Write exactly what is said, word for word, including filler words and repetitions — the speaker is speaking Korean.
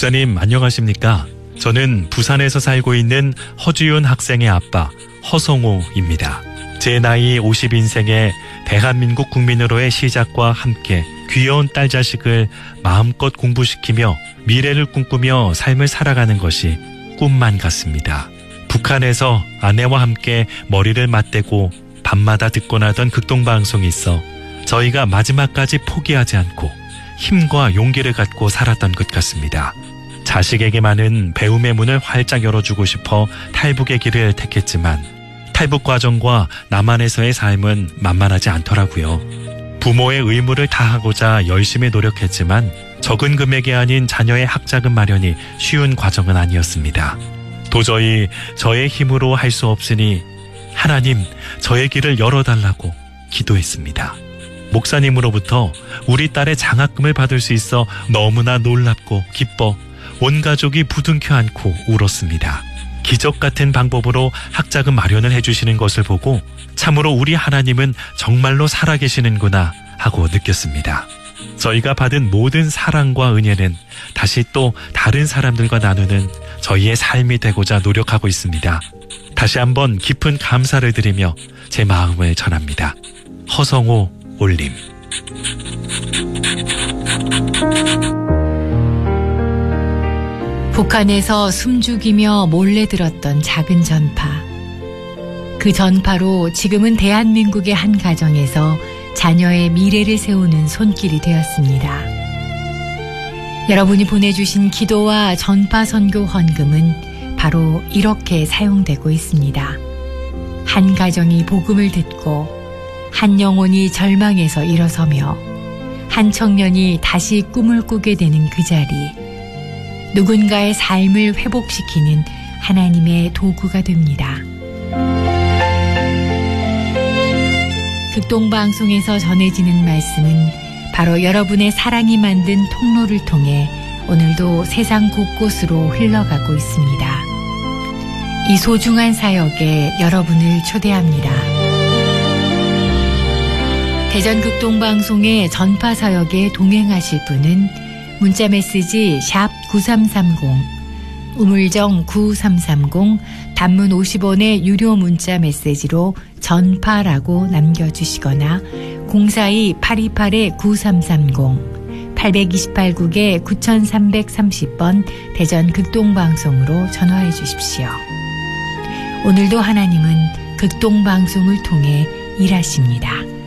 목사님 안녕하십니까? 저는 부산에서 살고 있는 허주윤 학생의 아빠 허성호입니다. 제 나이 오십 인생의 대한민국 국민으로의 시작과 함께 귀여운 딸 자식을 마음껏 공부시키며 미래를 꿈꾸며 삶을 살아가는 것이 꿈만 같습니다. 북한에서 아내와 함께 머리를 맞대고 밤마다 듣고 나던 극동방송이 있어 저희가 마지막까지 포기하지 않고 힘과 용기를 갖고 살았던 것 같습니다. 자식에게만은 배움의 문을 활짝 열어주고 싶어 탈북의 길을 택했지만 탈북 과정과 남한에서의 삶은 만만하지 않더라고요. 부모의 의무를 다하고자 열심히 노력했지만 적은 금액이 아닌 자녀의 학자금 마련이 쉬운 과정은 아니었습니다. 도저히 저의 힘으로 할 수 없으니 하나님 저의 길을 열어달라고 기도했습니다. 목사님으로부터 우리 딸의 장학금을 받을 수 있어 너무나 놀랍고 기뻐 온 가족이 부둥켜 안고 울었습니다. 기적 같은 방법으로 학자금 마련을 해주시는 것을 보고 참으로 우리 하나님은 정말로 살아계시는구나 하고 느꼈습니다. 저희가 받은 모든 사랑과 은혜는 다시 또 다른 사람들과 나누는 저희의 삶이 되고자 노력하고 있습니다. 다시 한번 깊은 감사를 드리며 제 마음을 전합니다. 허성호 올림. 북한에서 숨죽이며 몰래 들었던 작은 전파. 그 전파로 지금은 대한민국의 한 가정에서 자녀의 미래를 세우는 손길이 되었습니다. 여러분이 보내주신 기도와 전파 선교 헌금은 바로 이렇게 사용되고 있습니다. 한 가정이 복음을 듣고 한 영혼이 절망에서 일어서며 한 청년이 다시 꿈을 꾸게 되는 그 자리, 누군가의 삶을 회복시키는 하나님의 도구가 됩니다. 극동방송에서 전해지는 말씀은 바로 여러분의 사랑이 만든 통로를 통해 오늘도 세상 곳곳으로 흘러가고 있습니다. 이 소중한 사역에 여러분을 초대합니다. 대전 극동방송의 전파 사역에 동행하실 분은 문자메시지 샵 구삼삼공, 우물정 구삼삼공, 단문 오십 원의 유료 문자 메시지로 전파라고 남겨주시거나 공사이 팔이팔 구삼삼공, 팔이팔 국에 구삼삼삼공 번 대전 극동방송으로 전화해 주십시오. 오늘도 하나님은 극동방송을 통해 일하십니다.